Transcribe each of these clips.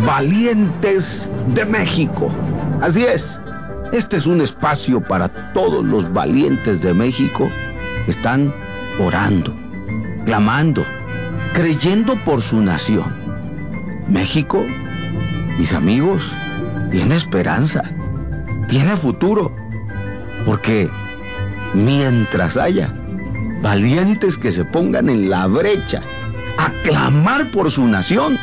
Valientes de México. Así es, este es un espacio para todos los valientes de México que están orando, clamando, creyendo por su nación. México, mis amigos, tiene esperanza, tiene futuro, porque mientras haya valientes que se pongan en la brecha a clamar por su nación,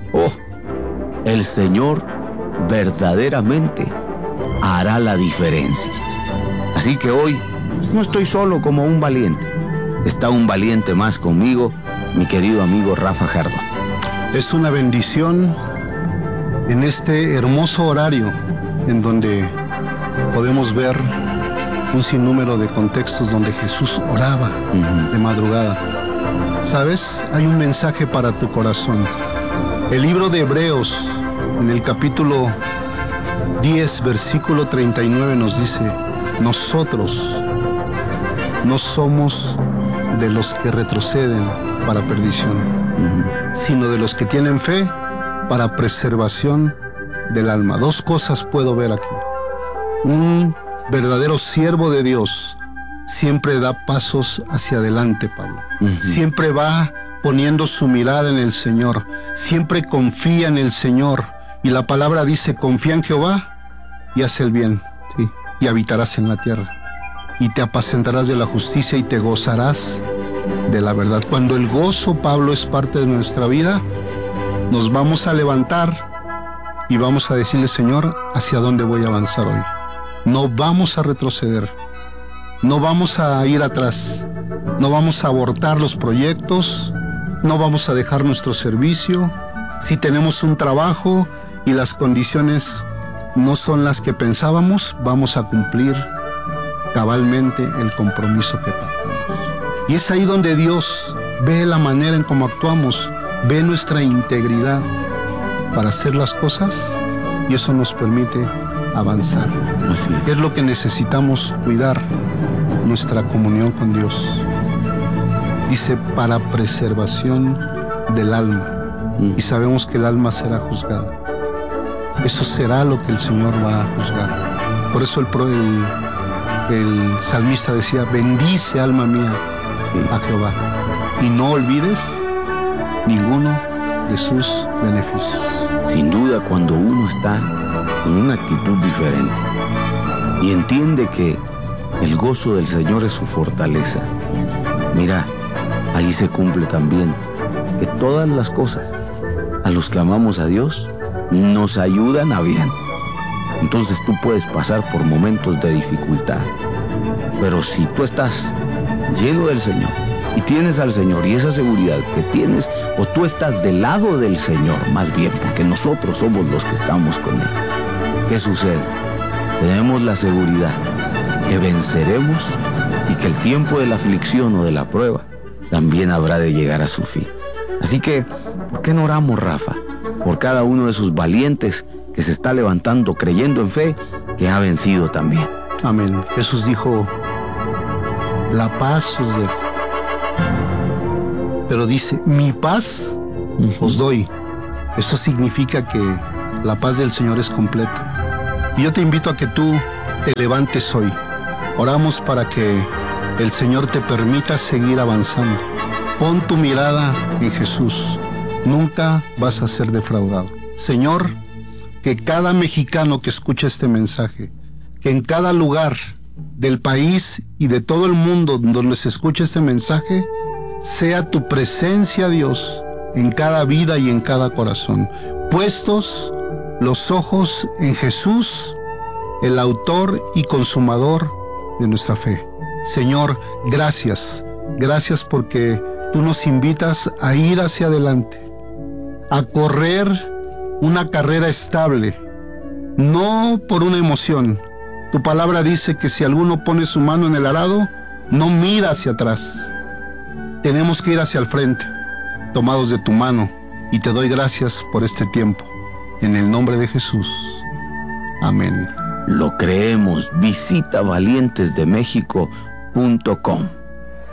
el Señor verdaderamente hará la diferencia. Así que hoy no estoy solo como un valiente, está un valiente más conmigo, mi querido amigo Rafa Jardón. Es una bendición en este hermoso horario en donde podemos ver un sinnúmero de contextos donde Jesús oraba de madrugada. ¿Sabes? Hay un mensaje para tu corazón. El libro de Hebreos, en el capítulo 10, versículo 39, nos dice: nosotros no somos de los que retroceden para perdición, sino de los que tienen fe para preservación del alma. Dos cosas puedo ver aquí. Un verdadero siervo de Dios siempre da pasos hacia adelante, Pablo. Siempre va poniendo su mirada en el Señor. Siempre confía en el Señor. Y la palabra dice: confía en Jehová y haz el bien. Sí. Y habitarás en la tierra. Y te apacentarás de la justicia y te gozarás de la verdad. Cuando el gozo, Pablo, es parte de nuestra vida, nos vamos a levantar y vamos a decirle: Señor, ¿hacia dónde voy a avanzar hoy? No vamos a retroceder, no vamos a ir atrás, no vamos a abortar los proyectos, no vamos a dejar nuestro servicio. Si tenemos un trabajo y las condiciones no son las que pensábamos, vamos a cumplir cabalmente el compromiso que pactamos. Y es ahí donde Dios ve la manera en cómo actuamos, ve nuestra integridad para hacer las cosas, y eso nos permite avanzar. Así es lo que necesitamos cuidar, nuestra comunión con Dios. Dice: para preservación del alma. Y sabemos que el alma será juzgada. Eso será lo que el Señor va a juzgar. Por eso el salmista decía: bendice, alma mía, a Jehová, y no olvides ninguno de sus beneficios. Sin duda, cuando uno está con una actitud diferente y entiende que el gozo del Señor es su fortaleza, mira, ahí se cumple también que todas las cosas a los que amamos a Dios nos ayudan a bien. Entonces tú puedes pasar por momentos de dificultad, pero si tú estás lleno del Señor y tienes al Señor y esa seguridad que tienes, o tú estás del lado del Señor, más bien, porque nosotros somos los que estamos con Él, ¿qué sucede? Tenemos la seguridad que venceremos y que el tiempo de la aflicción o de la prueba también habrá de llegar a su fin. Así que, ¿por qué no oramos, Rafa, por cada uno de esos valientes que se está levantando creyendo en fe, que ha vencido también? Amén. Jesús dijo: la paz os dejo, pero dice: mi paz os doy. Eso significa que la paz del Señor es completa. Y yo te invito a que tú te levantes hoy. Oramos para que el Señor te permita seguir avanzando. Pon tu mirada en Jesús. Nunca vas a ser defraudado. Señor, que cada mexicano que escuche este mensaje, que en cada lugar del país y de todo el mundo donde se escuche este mensaje, sea tu presencia, Dios, en cada vida y en cada corazón. Puestos los ojos en Jesús, el autor y consumador de nuestra fe. Señor, gracias. Gracias porque tú nos invitas a ir hacia adelante, a correr una carrera estable, no por una emoción. Tu palabra dice que si alguno pone su mano en el arado, no mira hacia atrás. Tenemos que ir hacia el frente, tomados de tu mano, y te doy gracias por este tiempo. En el nombre de Jesús. Amén. Lo creemos. Visita valientesdemexico.com.